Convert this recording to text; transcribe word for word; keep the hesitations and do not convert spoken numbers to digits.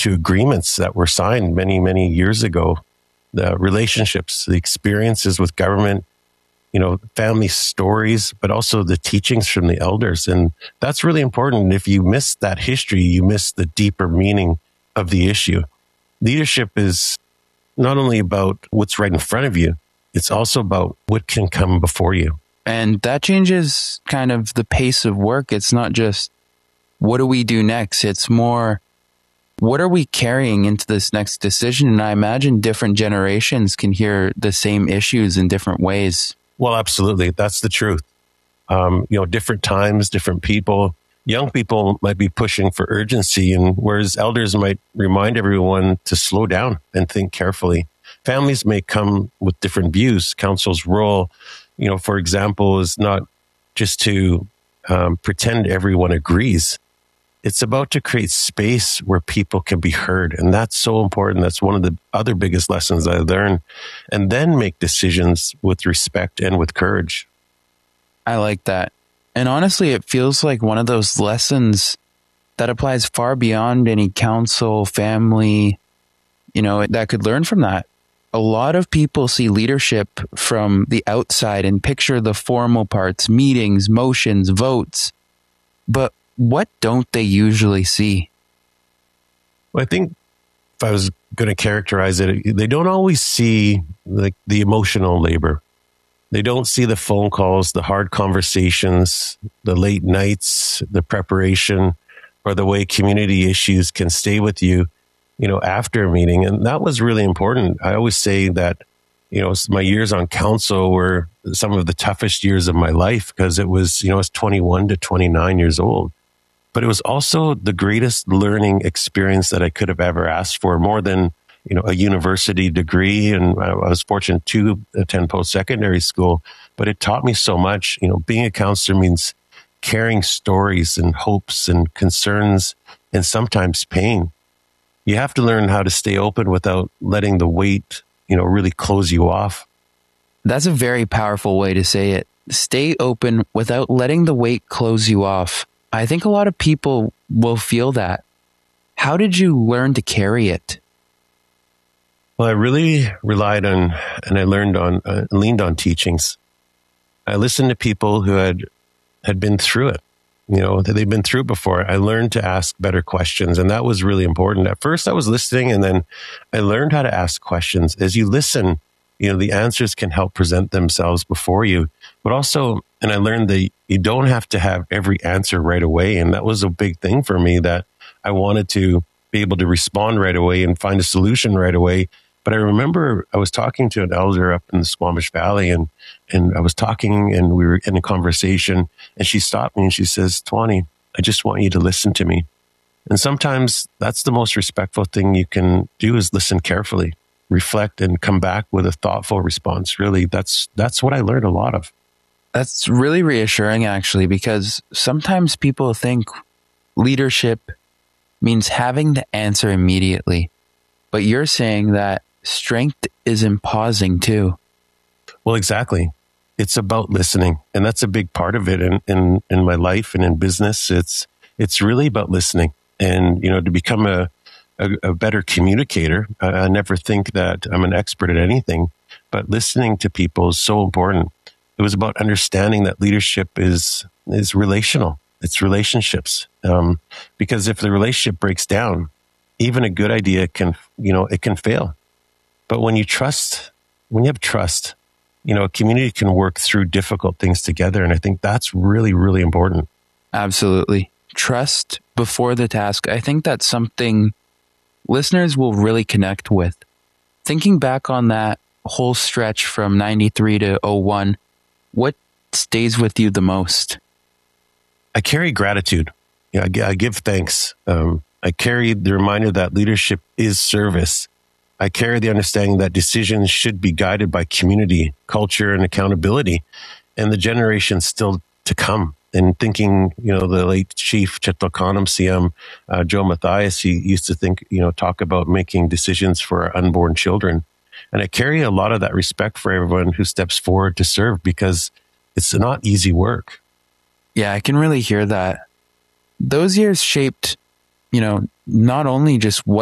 to agreements that were signed many, many years ago, the relationships, the experiences with government, you know, family stories, but also the teachings from the elders. And that's really important. If you miss that history, you miss the deeper meaning of the issue. Leadership is not only about what's right in front of you, it's also about what can come before you. And that changes kind of the pace of work. It's not just, what do we do next? It's more, what are we carrying into this next decision? And I imagine different generations can hear the same issues in different ways. Well, absolutely. That's the truth. Um, you know, different times, different people. Young people might be pushing for urgency, and whereas elders might remind everyone to slow down and think carefully. Families may come with different views. Council's role, you know, for example, is not just to um, pretend everyone agrees. It's about to create space where people can be heard. And that's so important. That's one of the other biggest lessons I learned. And then make decisions with respect and with courage. I like that. And honestly, it feels like one of those lessons that applies far beyond any council, family, you know, that could learn from that. A lot of people see leadership from the outside and picture the formal parts, meetings, motions, votes. But what don't they usually see? Well, I think if I was going to characterize it, they don't always see like the emotional labor. They don't see the phone calls, the hard conversations, the late nights, the preparation, or the way community issues can stay with you, you know, after a meeting. And that was really important. I always say that, you know, my years on council were some of the toughest years of my life because it was, you know, I was twenty-one to twenty-nine years old. But it was also the greatest learning experience that I could have ever asked for, more than, you know, a university degree. And I was fortunate to attend post-secondary school, but it taught me so much. You know, being a counselor means carrying stories and hopes and concerns and sometimes pain. You have to learn how to stay open without letting the weight, you know, really close you off. That's a very powerful way to say it. Stay open without letting the weight close you off. I think a lot of people will feel that. How did you learn to carry it? Well, I really relied on, and I learned on, uh, leaned on teachings. I listened to people who had, had been through it. You know, they've been through it before. I learned to ask better questions, and that was really important. At first, I was listening, and then I learned how to ask questions. As you listen, you know, the answers can help present themselves before you. But also, and I learned that you don't have to have every answer right away. And that was a big thing for me, that I wanted to be able to respond right away and find a solution right away. But I remember I was talking to an elder up in the Squamish Valley, and, and I was talking and we were in a conversation, and she stopped me and she says, "Twani, I just want you to listen to me." And sometimes that's the most respectful thing you can do, is listen carefully, reflect, and come back with a thoughtful response. Really, that's, that's what I learned a lot of. That's really reassuring, actually, because sometimes people think leadership means having the answer immediately. But you're saying that strength is in pausing too. Well, exactly. It's about listening. And that's a big part of it in, in, in my life and in business. It's, it's really about listening. And, you know, to become a, a, a better communicator, I, I never think that I'm an expert at anything, but listening to people is so important. It was about understanding that leadership is, is relational. It's relationships. Um, because if the relationship breaks down, even a good idea can, you know, it can fail. But when you trust, when you have trust, you know, a community can work through difficult things together. And I think that's really, really important. Absolutely. Trust before the task. I think that's something listeners will really connect with. Thinking back on that whole stretch from ninety-three to oh one, what stays with you the most? I carry gratitude. Yeah, I, I give thanks. Um, I carry the reminder that leadership is service. I carry the understanding that decisions should be guided by community, culture, and accountability, and the generations still to come. And thinking, you know, the late Chief Chitlakanem C M, uh, Joe Mathias, he used to think, you know, talk about making decisions for our unborn children. And I carry a lot of that respect for everyone who steps forward to serve, because it's not easy work. Yeah, I can really hear that. Those years shaped, you know, not only just what